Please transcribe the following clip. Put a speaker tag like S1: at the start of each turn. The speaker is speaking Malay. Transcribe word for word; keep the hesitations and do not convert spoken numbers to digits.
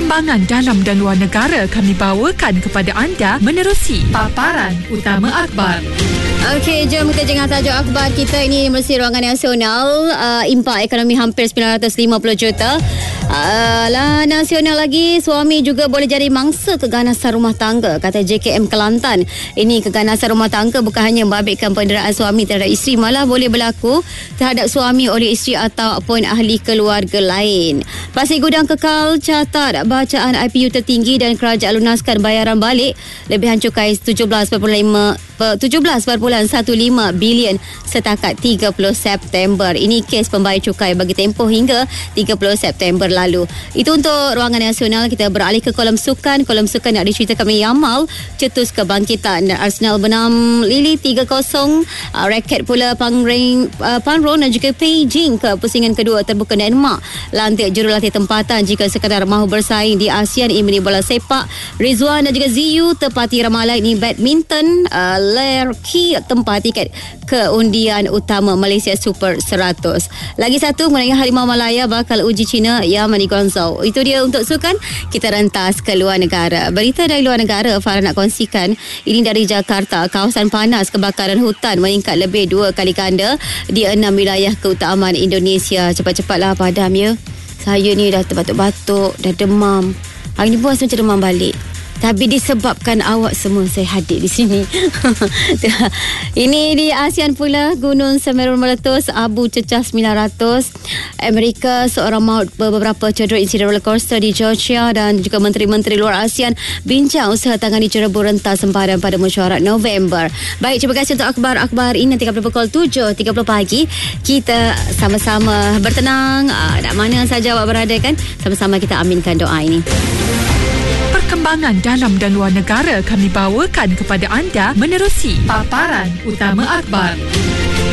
S1: Perkembangan dalam dan luar negara kami bawakan kepada anda menerusi paparan utama akhbar.
S2: Okey, jom kita jengah tajuk akhbar kita ini Melalui Ruangan Nasional. uh, Impak ekonomi hampir sembilan ratus lima puluh juta. uh, lah nasional lagi, suami juga boleh jadi mangsa keganasan rumah tangga, kata J K M Kelantan. Ini keganasan rumah tangga bukan hanya membabitkan penderaan suami terhadap isteri, malah boleh berlaku terhadap suami oleh isteri ataupun ahli keluarga lain. Pasir Gudang kekal catat bacaan I P U tertinggi dan kerajaan lunaskan bayaran balik lebihan cukai tujuh belas perpuluhan lima bilion setakat tiga puluh September. Ini kes pembayar cukai bagi tempoh hingga tiga puluh September lalu. Itu untuk Ruangan Nasional. Kita beralih ke kolam sukan. Kolam sukan nak diceritakan oleh Yamal, cetus kebangkitan. Arsenal benam Lili tiga kosong. Uh, raket pula Pangreng, uh, Panron dan juga Beijing ke pusingan kedua terbuka Denmark. Lantik jurulatih tempatan jika sekadar mahu bersaing di ASEAN. Ini bola sepak. Rizwan dan juga Ziyu tepati ramalan ini badminton. Uh, Lerki tempat tiket ke undian utama Malaysia Super seratus. Lagi satu mengenai Harimau Malaya bakal uji China Yamani Guangzhou. Itu dia untuk sukan. Kita rentas ke luar negara. Berita dari luar negara Farah nak kongsikan. Ini dari Jakarta. Kawasan panas kebakaran hutan meningkat lebih dua kali ganda di enam wilayah keutamaan Indonesia. Cepat-cepatlah padam ya. Saya ni dah terbatuk-batuk, dah demam. Hari ni pun rasa macam demam balik. Tapi disebabkan awak semua saya hadir di sini. Ini di ASEAN pula, Gunung Semeru meletus, abu cecah sembilan ratus. Amerika, seorang maut beberapa cedera insiden roller coaster di Georgia dan juga menteri-menteri luar ASEAN bincang usaha tangani cerebu rentas sempadan pada mesyuarat November. Baik, terima kasih untuk akhbar-akhbar ini. Nanti pada pukul tujuh tiga puluh pagi kita sama-sama bertenang. Nak mana saja awak berada kan, sama-sama kita aminkan doa ini.
S1: Perkembangan dalam dan luar negara kami bawakan kepada anda menerusi paparan utama akhbar.